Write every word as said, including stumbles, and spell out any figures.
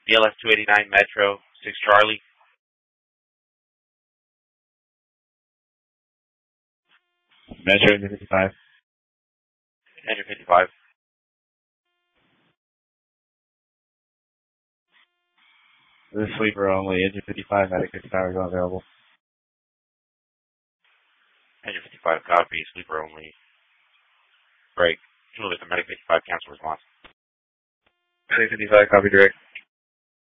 B L S two eighty-nine Metro, six Charlie. Metro engine fifty-five. Engine fifty-five. This is sleeper only, engine fifty-five, Medic fifty-five is not available. Engine fifty-five, copy, sleeper only. Break. Juliet, the Medic fifty-five, cancel response. Medic fifty-five, copy direct.